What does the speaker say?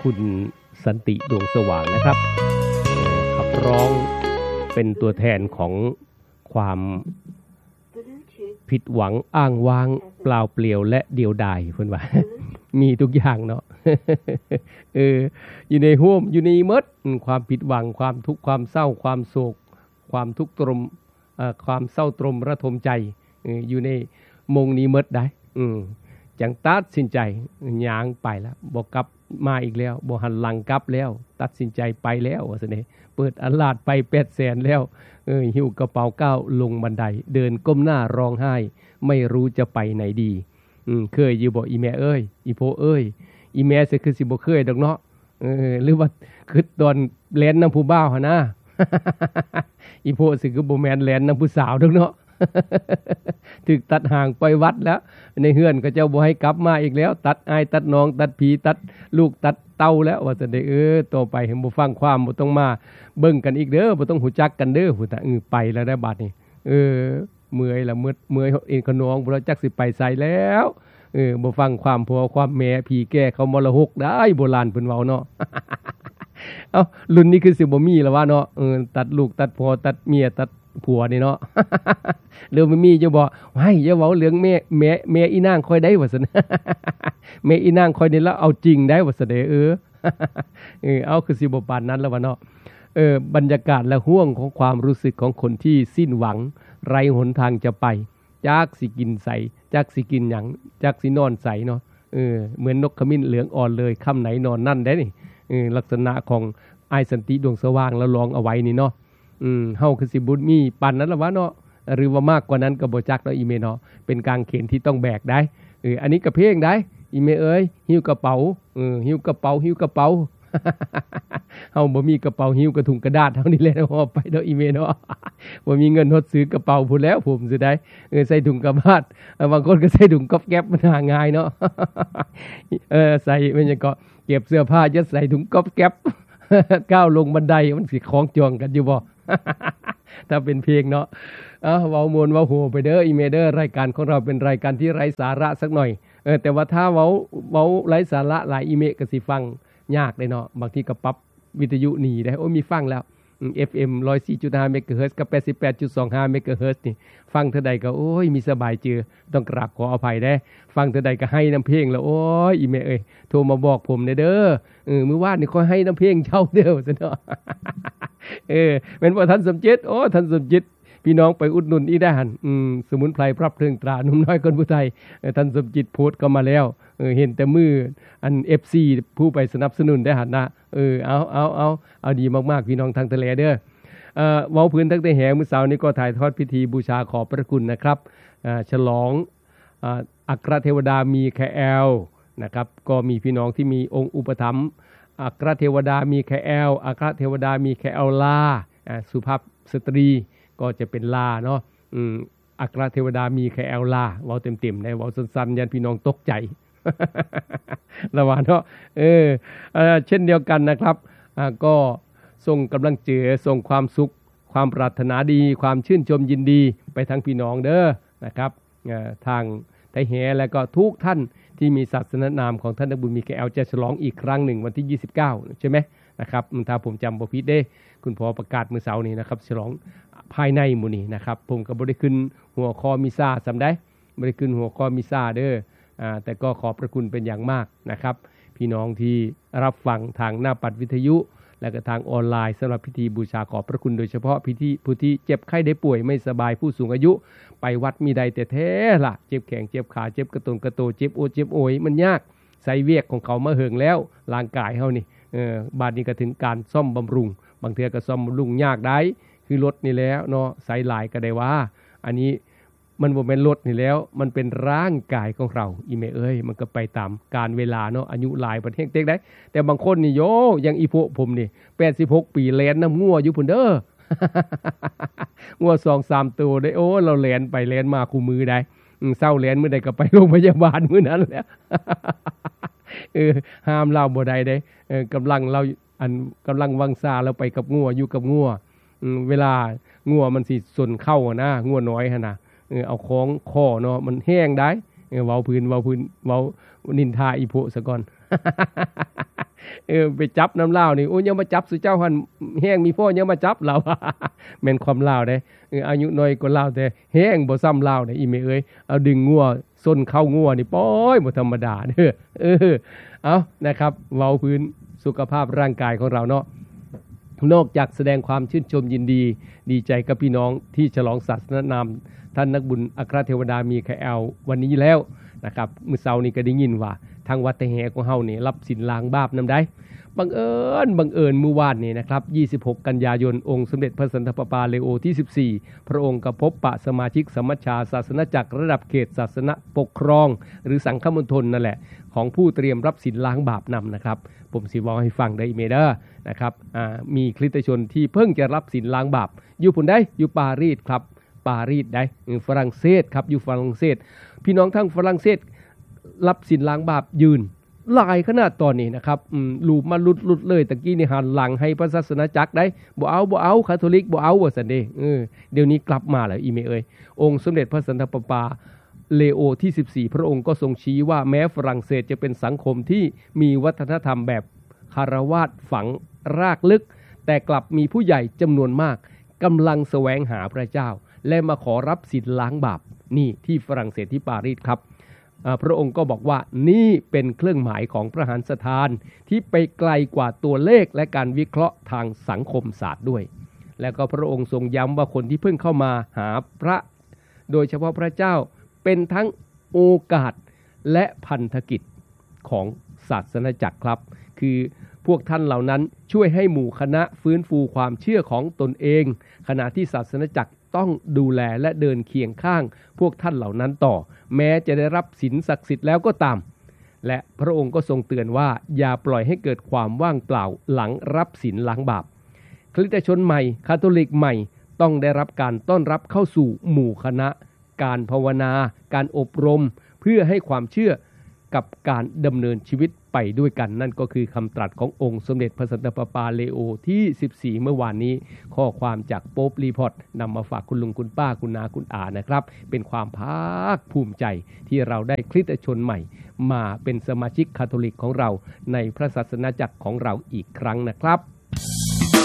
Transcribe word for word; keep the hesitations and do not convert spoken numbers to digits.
คุณสันติดวงสว่างนะครับขับร้องเป็นตัวแทนของความผิดหวังอ้างว้างเปล่าเปลี่ยวและเดียวดายเพิ่นว่า มีทุกอย่างเนาะ เอออยู่ในห่วมอยู่ในมดความผิดหวังความทุกข์ความเศร้าความโศกความทุกข์ตรมเอ่อความเศร้าตรมระทมใจอยู่ในมงนี้มดได้อืมจังตัดสินใจย่างไปแล้วบ่กลับมาอีกแล้วบ่หันหลังกลับแล้วตัดสินใจไปแล้วว่าซั่นเด้เปิดอัลลาดไป แปดแสน แล้วเออหิ้วกระเป๋าก้าวลงบันไดเดินก้มหน้าร้องไห้ไม่รู้จะไปไหนดีอืมเคยอยู่บ่อีแม่เอ้ยอีโพเอ้ยอีแม่สิคือสิบ่เคยดอกเนาะเออหรือว่าคือตอนแล่นนำผู้บ่าวหั่นนะ อีโพสิคือบ่แม่นแล่นนำผู้สาวดอกเนาะ ถึกตัดห่างไปวัดแล้วในเฮือนก็เจ้าบ่ให้กลับมาอีกแล้วตัดอ้ายตัดน้องตัดพี่ตัดลูกตัดเต้าแล้วว่าซั่นเด้เออต่อไปให้บ่ฟังความบ่ต้องมาเบิ่งกันอีกเด้อบ่ต้องฮู้จักกันเด้อพุ่นน่ะเออไปแล้วได้บัดนี้เออเมื่อยละมืดเมื่อยเอ็นขนองบ่รู้จักสิไปไสแล้วเออบ่ฟังความพ่อความแม่พี่แก่เขามรหกได้โบราณเพิ่นเว้าเนาะ เอ้ารุ่นนี้คือสิบ่มีแล้วว่าเนาะเออตัดลูกตัดพ่อตัดเมียตัดผัวนี่เนาะ เรื่องมันมีจะบอกว้ายอย่าเว้าเรื่องแม่แม่แม่อีนางค่อยได้ว่าซั่น แม่อีนางค่อยนี่แล้วเอาจริงได้ว่าซั่นเด้อเออ เออเอาคือสิบ่ปานนั้นแล้วว่าเนาะเออบรรยากาศและห่วงของความรู้สึกของคนที่สิ้นหวังไร้หนทางจะไปจักสิกินใสจักสิกินหยังจักสินอนใสเนาะเออเหมือนนกขมิ้นเหลืองอ่อนเลยค่ำไหนนอนนั่นได้นี่เออลักษณะของอ้ายสันติดวงสว่างแล้วร้องเอาไว้นี่เนาะอืมเฮาคือสิบุญมีปานนั้นล่ะวะเนาะหรือว่ามากกว่านั้นก็บ่จักเนาะอีเมเนาะเป็นกางเขนที่ต้องแบกได้เอออันนี้ก็เพลงได้อีเมเอ้ยหิ้วกระเป๋าเออหิ้วกระเป๋าหิ้วกระเป๋า เฮาบ่มีกระเป๋าหิ้วกระถุงกระดาษเฮานี่แหละหอบไปเนาะอีเมเนาะ บ่มีเงินฮดซื้อกระเป๋าพู้นแล้วผมสิได้เออใส่ถุงกระบาดบางคนก็ใส่ถุงก๊อบแก๊บมันหาง่ายเนาะ เออใส่มันยังก็เก็บเสื้อผ้ายัดใส่ถุงก๊อบแก๊บ ก้าวลงบันไดมันสิคล้องจองกันอยู่บ่ ถ้าเป็นเพลงเนาะอ่ะเว้ามวนเว้าโหไปเด้ออีเมเด้อรายการของเราเป็นรายการที่ไร้สาระสักหน่อยเออแต่ว่าถ้าเว้าเว้าไร้สาระหลายอีเมก็สิฟังยากได้เนาะบางทีก็ปรับวิทยุหนีได้โอ้มีฟังแล้ว เอฟ เอ็ม หนึ่งร้อยสี่จุดห้า เมกะเฮิรตซ์กับ แปดสิบแปดจุดสองห้า เมกะเฮิรตซ์นี่ฟังเท่าใดก็โอ้ยมีสบายเจือต้องกราบขออภัยได้ฟังเท่าใดก็ให้น้ำเพลงแล้วโอ้ยอีเมเอ้ยโทรมาบอกผมเด้อเออมื้อวานนี่ค่อยให้น้ำเพลงเจ้าเด้อซั่นเนาะ เออแม่นบ่ท่านสมจิตโอ้ท่านสมจิตพี่น้องไปอุดหนุนอีได้หั่นอืมสมุนไพรปรับเพลิงตราหนุ่มน้อยคนผู้ไทยท่านสมจิตโพสต์ก็มาแล้วเออเห็นแต่มืออัน เอฟ ซี ผู้ไปสนับสนุนได้หั่นนะเออเอาเอาเอาเอาดีมากๆพี่น้องทางทะเลเด้อเอ่อเว้าพื้นตั้งแต่แห่มื้อเช้านี้ก็ถ่ายทอดพิธีบูชาขอบพระคุณนะครับอ่าฉลองอ่าอัครเทวดามีแคแอลนะครับก็มีพี่น้องที่มีองค์อุปถัมภ์อัครเทวดามีแคแอลอัครเทวดามีแคแอลลาอ่าสุภาพสตรีก็จะเป็นลาเนาะอืมอัครเทวดามีแคแอลลาเว้าเต็มๆได้เว้าสั้นๆยันพี่น้องตกใจ ระหว่างเนาะเออเอ่อเช่นเดียวกันนะครับอ่าก็ส่งกำลังเจือส่งความสุขความปรารถนาดีความชื่นชมยินดีไปทั้งพี่น้องเด้อนะครับทางไทยแฮและก็ทุกท่านที่มีศาสนนามของท่านนักบุญมีแคแอลจะฉลองอีกครั้งหนึ่งวันที่ยี่สิบเก้าใช่ไหมนะครับถ้าผมจำบ่ผิดเด้คุณพ่อประกาศมื้อเช้านี้นะครับฉลองภายในหมู่นี้นะครับผมก็บ่ได้ขึ้นหัวข้อมิซ่าซำได้บ่ได้ขึ้นหัวข้อมิซ่าเด้ออ่าแต่ก็ขอบพระคุณเป็นอย่างมากนะครับพี่น้องที่รับฟังทางหน้าปัดวิทยุและก็ทางออนไลน์สำหรับพิธีบูชาขอบพระคุณโดยเฉพาะพิธีผู้ที่เจ็บไข้ได้ป่วยไม่สบายผู้สูงอายุไปวัดมีใดแต่แท้ล่ะเจ็บแข้งเจ็บขาเจ็บกระตุนกระโตเจ็บโอเจ็บโอยมันยากใส่เวียกของเขามาเหิงแล้วร่างกายเฮานี่เออบาดนี้ก็ถึงการซ่อมบำรุงบางเทื่อก็ซ่อมบำรุงยากได้คือรถนี่แล้วเนาะใส่หลายก็ได้ว่าอันนี้มันบ่แม่นรถนี่แล้วมันเป็นร่างกายของเราอีแม่เอ้ยมันก็ไปตามกาลเวลาเนาะอายุหลายประเทศเต็กได้แต่บางคนนี่โยยังอีโพผมนี่แปดสิบหกปีแล่นน้ำงัวอยู่พุ่นเด้อ งัว สองสาม ตัวได้โอ้เราแล่นไปแล่นมาคู่มือได้อือเศร้าแล่นมื้อใดก็ไปโรงพยาบาลมื้อนั้นแหละ เออห้ามเราบ่ได้เด้เออกำลังเราอันกำลังวังซ่าเราไปกับงัวอยู่กับงัวอือเวลางัวมันสิสนเข้านะงัวน้อยหั่นน่ะเออเอาของข้อเนาะมันแห้งได้เออเว้าพื้นเว้าพื้นเว้านินทาอีโพซะก่อนเออไปจับน้ำเหล้านี่โอ้ยังมาจับสุเจ้าหันแห้งมีพ่อยังมาจับเรา แม่นความเหล้าเด้เอออายุน้อยกว่าเหล้าแต่แห้งบ่ซ้ำเหล้าเด้อีแม่เอ้ยเอาดึงงัวส้นเข้างัวนี่ป้อยบ่ธรรมดาเด้อเออเอานะครับเว้าพื้นสุขภาพร่างกายของเราเนาะนอกจากแสดงความชื่นชมยินดีดีใจกับพี่น้องที่ฉลองศาสนนามท่านนักบุญอัครเทวดามีไคแอลวันนี้แล้วนะครับมื้อเช้านี้ก็ได้ยินว่าทางวัดตะแหของเฮานี่รับศีลล้างบาปนำได้บังเอิญบังเอิญเมื่อวานนี้นะครับยี่สิบหกกันยายนองค์สมเด็จพระสันตะปาปาเลโอที่สิบสี่พระองค์ก็พบปะสมาชิกสมัชชาศาสนจักรระดับเขตศาสนปกครองหรือสังฆมณฑลนั่นแหละของผู้เตรียมรับศีลล้างบาปนำนะครับผมสิเว้าให้ฟังได้อีเมเด้อนะครับอ่ามีคริสตชนที่เพิ่งจะรับศีลล้างบาปอยู่พุ่นได้อยู่ปารีสครับปารีสได้ฝรั่งเศสครับอยู่ฝรั่งเศสพี่น้องทั้งฝรั่งเศสรับศีลล้างบาปยืนหลายขนาดตอนนี้นะครับอืมลูบมาลุดลุดเลยตะกี้นี่หันหลังให้พระศาสนาจักรได้บ่เอาบ่เอาคาทอลิกบ่เอาว่าซั่นเด้เออเดี๋ยวนี้กลับมาแล้วอีเมเอ้ยองค์สมเด็จพระสันตะปาปาเลโอที่สิบสี่พระองค์ก็ทรงชี้ว่าแม้ฝรั่งเศสจะเป็นสังคมที่มีวัฒนธรรมแบบคารวาสฝังรากลึกแต่กลับมีผู้ใหญ่จำนวนมากกำลังแสวงหาพระเจ้าและมาขอรับศีลล้างบาปนี่ที่ฝรั่งเศสที่ปารีสครับพระองค์ก็บอกว่านี่เป็นเครื่องหมายของพระหฤทัยสถานที่ไปไกลกว่าตัวเลขและการวิเคราะห์ทางสังคมศาสตร์ด้วยแล้วก็พระองค์ทรงย้ำว่าคนที่เพิ่งเข้ามาหาพระโดยเฉพาะพระเจ้าเป็นทั้งโอกาสและพันธกิจของศาสนจักรครับคือพวกท่านเหล่านั้นช่วยให้หมู่คณะฟื้นฟูความเชื่อของตนเองขณะที่ศาสนจักรต้องดูแลและเดินเคียงข้างพวกท่านเหล่านั้นต่อแม้จะได้รับศีลศักดิ์สิทธิ์แล้วก็ตามและพระองค์ก็ทรงเตือนว่าอย่าปล่อยให้เกิดความว่างเปล่าหลังรับศีลล้างบาปคริสตชนใหม่คาทอลิกใหม่ต้องได้รับการต้อนรับเข้าสู่หมู่คณะการภาวนาการอบรมเพื่อให้ความเชื่อกับการดำเนินชีวิตไปด้วยกันนั่นก็คือคำตรัสขององค์สมเด็จพระสันตะปาปาเลโอที่สิบสี่เมื่อวานนี้ข้อความจากโป๊ปรีพอร์ตนำมาฝากคุณลุงคุณป้าคุณนาคุณอานะครับเป็นความภาคภูมิใจที่เราได้คริสตชนใหม่มาเป็นสมาชิกคาทอลิกของเราในพระศาสนาจักรของเราอีกครั้งนะครับ